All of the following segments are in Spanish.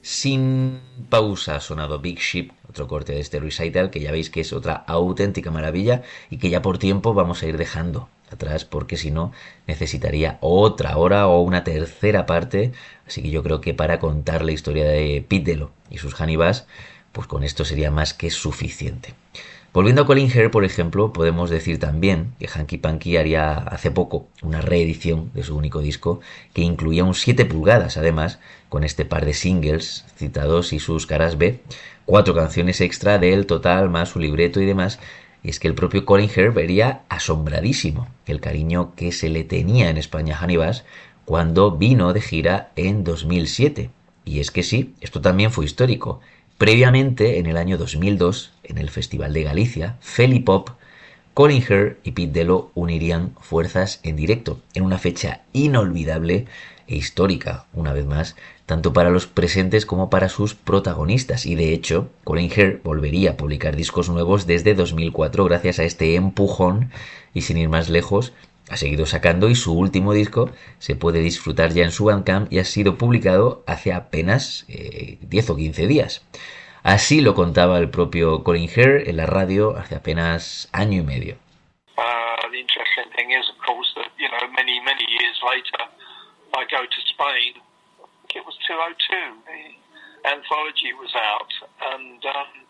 Sin pausa ha sonado Big Ship, otro corte de este recital que ya veis que es otra auténtica maravilla y que ya por tiempo vamos a ir dejando atrás porque si no necesitaría otra hora o una tercera parte, así que yo creo que para contar la historia de Pete Dello y sus Honey Bass, pues con esto sería más que suficiente. Volviendo a Colin Hare, por ejemplo, podemos decir también que Hanky Panky haría hace poco una reedición de su único disco que incluía un 7 pulgadas, además, con este par de singles citados y sus caras B, 4 canciones extra del total más su libreto y demás, y es que el propio Colin Hare vería asombradísimo el cariño que se le tenía en España a Honey Bass cuando vino de gira en 2007. Y es que sí, esto también fue histórico. Previamente, en el año 2002, en el Festival de Galicia, Felipop, Colin Hare y Pete Dello unirían fuerzas en directo, en una fecha inolvidable e histórica, una vez más, tanto para los presentes como para sus protagonistas. Y de hecho, Colin Hare volvería a publicar discos nuevos desde 2004 gracias a este empujón, y sin ir más lejos, ha seguido sacando y su último disco se puede disfrutar ya en su Bandcamp y ha sido publicado hace apenas 10 o 15 días. Así lo contaba el propio Colin Hare en la radio hace apenas año y medio. The interesting thing is, of course, that, many years later, I go to Spain. I think it was 2002. The anthology was out and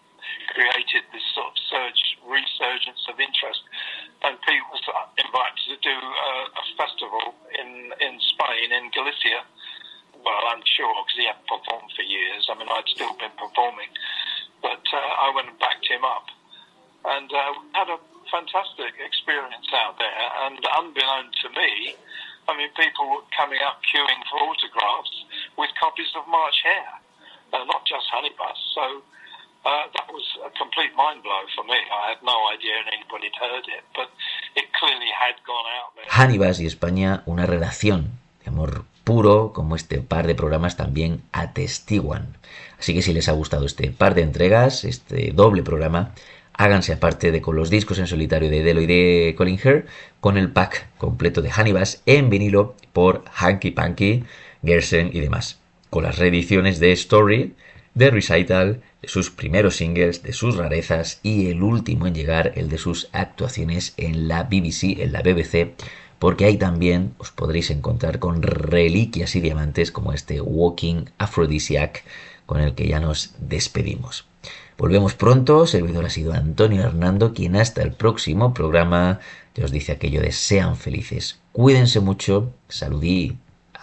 created this sort of resurgence of interest. And Pete was invited to do a festival in Spain, in Galicia. Well, I'm sure, because he hadn't performed for years. I mean, I'd still been performing. But I went and backed him up. And had a fantastic experience out there. And unbeknown to me, I mean, people were coming up queuing for autographs with copies of March Hare. Not just Honey Bass. So that was a complete mind blow for me. I had no idea anybody had heard it, but it clearly had gone out there. Honey Bass y España, una relación de amor puro, como este par de programas también atestiguan. Así que si les ha gustado este par de entregas, este doble programa, háganse aparte de con los discos en solitario de Dello y de Colin Hare, con el pack completo de Honey Bass en vinilo por Hanky Panky, Gershon y demás, con las reediciones de Story, de Recital, de sus primeros singles, de sus rarezas y el último en llegar, el de sus actuaciones en la BBC, en la BBC, porque ahí también os podréis encontrar con reliquias y diamantes como este Walking Aphrodisiac con el que ya nos despedimos. Volvemos pronto, servidor ha sido Antonio Hernando, quien hasta el próximo programa ya os dice aquello de sean felices, cuídense mucho, saludí,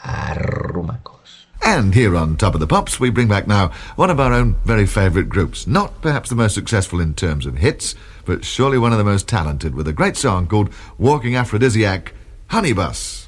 arrumacos. And here on Top of the Pops, we bring back now one of our own very favourite groups. Not perhaps the most successful in terms of hits, but surely one of the most talented, with a great song called Walking Aphrodisiac, Honey Bass.